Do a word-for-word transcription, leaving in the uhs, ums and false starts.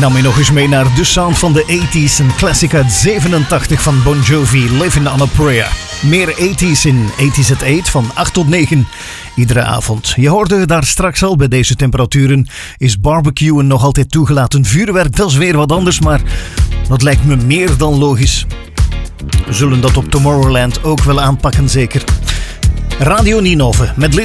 nam je nog eens mee naar de sound van de tachtiger, een classic uit zevenentachtig van Bon Jovi, Living on a Prayer. Meer tachtiger in tachtiger at acht van acht tot negen, iedere avond. Je hoorde daar straks al, bij deze temperaturen is barbecuen nog altijd toegelaten. Vuurwerk, dat is weer wat anders, maar dat lijkt me meer dan logisch. We zullen dat op Tomorrowland ook wel aanpakken, zeker. Radio Ninove met